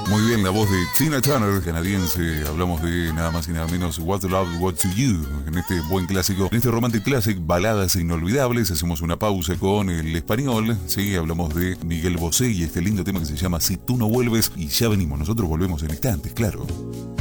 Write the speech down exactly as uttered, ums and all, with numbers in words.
Muy bien, la voz de Tina Turner, canadiense. Hablamos de nada más y nada menos What Love What to You. En este buen clásico, en este Romantic Classic, baladas inolvidables. Hacemos una pausa con el español. Sí, hablamos de Miguel Bosé y este lindo tema que se llama Si tú no vuelves. Y ya venimos, nosotros volvemos en instantes, claro.